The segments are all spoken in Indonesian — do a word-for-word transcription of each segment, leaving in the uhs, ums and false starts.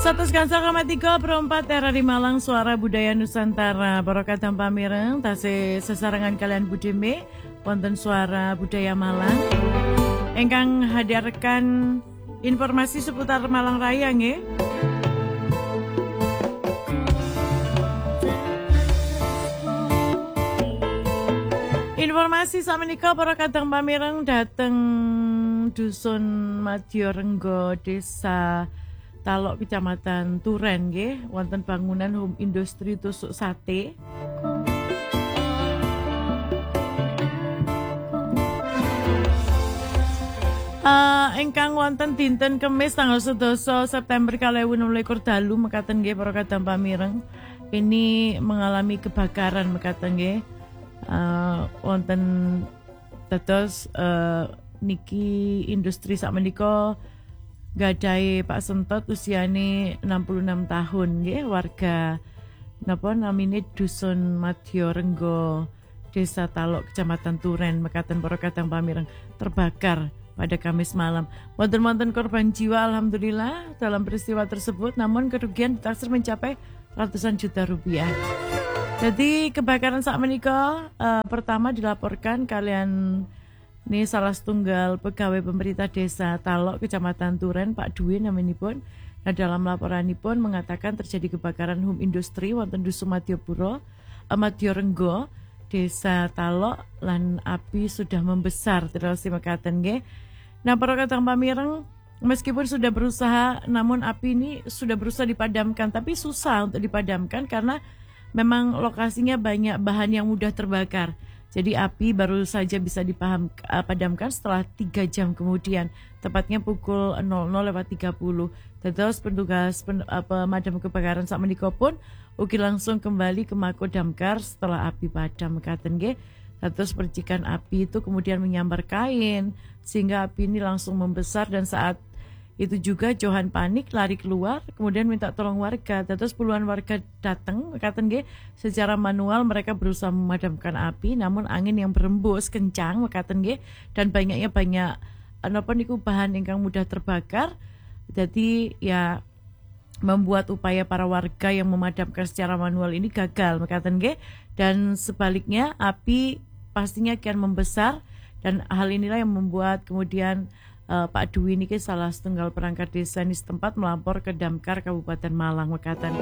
Satu gansal koma tiga perempat era di Malang Suara Budaya Nusantara Barokatan pamireng tasih sesarengan kalian budime wonten Suara Budaya Malang engkang hadirkan informasi seputar Malang Raya nggih. Informasi samenika para kadang pamireng dateng Dusun Madyorenggo Desa Talok Kecamatan Turen nggih wonten bangunan home industri tusuk sate. Uh, engkang wonten dinten Kemis tanggal sedoso September kalih ewu enem likur dalu mekaten nggih para kadang pamireng. Ini mengalami kebakaran mekaten nggih. Uh, wonten dados uh, niki industri sakmenika gadai Pak Sentot usiane enam puluh enam tahun nggih, warga napa namine Dusun Madyorenggo Desa Talok Kecamatan Turen mekaten para kadang pamireng terbakar pada Kamis malam. Wonten-wonten korban jiwa alhamdulillah dalam peristiwa tersebut, namun kerugian ditaksir mencapai ratusan juta rupiah. Jadi kebakaran sakmenika uh, pertama dilaporkan kalian ini salah setunggal pegawai pemerintah desa Talok Kecamatan Turen Pak Dwi naminipun. Nah dalam laporanipun mengatakan terjadi kebakaran home industri wonten Dusun Madyopuro uh, Madyorenggo Desa Talok lan api sudah membesar terus mekaten nggih. Nah para kadang pamireng meskipun sudah berusaha namun api ini sudah berusaha dipadamkan tapi susah untuk dipadamkan karena memang lokasinya banyak bahan yang mudah terbakar. Jadi api baru saja bisa dipadamkan setelah tiga jam kemudian, tepatnya pukul nol nol lewat tiga puluh. Terus petugas pen, pemadam kebakaran sakmenika pun ugi langsung kembali ke Mako Damkar setelah api padam mekaten nggih. Terus percikan api itu kemudian menyambar kain sehingga api ini langsung membesar dan saat itu juga Johan panik lari keluar kemudian minta tolong warga. Terus puluhan warga datang mekaten nggih, secara manual mereka berusaha memadamkan api namun angin yang berembus kencang mekaten nggih dan banyaknya banyak napa niku bahan ingkang mudah terbakar. Jadi ya membuat upaya para warga yang memadamkan secara manual ini gagal mekaten nggih dan sebaliknya api pastinya kian membesar dan hal inilah yang membuat kemudian Uh, Pak Dwi ini salah setunggal perangkat desa ini setempat melapor ke Damkar Kabupaten Malang mekaten.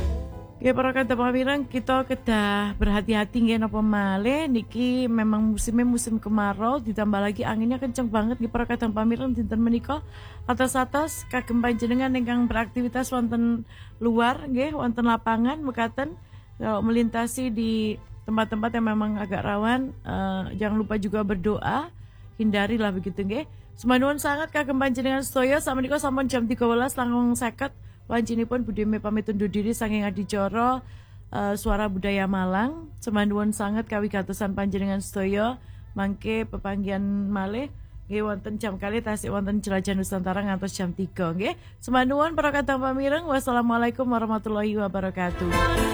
Ya para kadang pamireng kita kedah berhati-hati nggih napa malih niki memang musimnya musim kemarau ditambah lagi anginnya kenceng banget nggih para kadang pamireng dinten menika atas-atas kagem panjenengan ingkang beraktivitas wonten luar nggih wonten lapangan mekaten kalau melintasi di tempat-tempat yang memang agak rawan uh, jangan lupa juga berdoa, hindarilah begitu nggih. Semanuan sangat kagem panjenengan sedaya sakmenika sampun jam tiga belas langkung seket wancinipun budime pamit undur diri saking adicara uh, Suara Budaya Malang. Semanuan sangat kawigatosan panjenengan sedaya mangke pepanggihan malih nggih wonten jam kalih tasik wonten Jelajah Nusantara ngantos jam tiga nggih. Semanuan para kadang pamireng wassalamualaikum warahmatullahi wabarakatuh.